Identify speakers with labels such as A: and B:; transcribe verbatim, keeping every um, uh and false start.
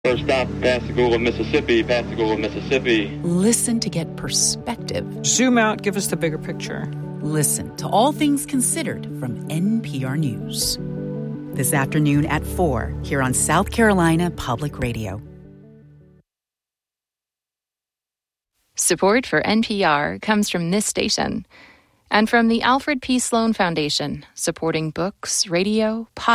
A: First stop, Pascagoula, Mississippi, Pascagoula, Mississippi.
B: Listen to get perspective.
C: Zoom out, give us the bigger picture.
B: Listen to All Things Considered from N P R News. This afternoon at four, here on South Carolina Public Radio.
D: Support for N P R comes from this station and from the Alfred P. Sloan Foundation, supporting books, radio, podcasts,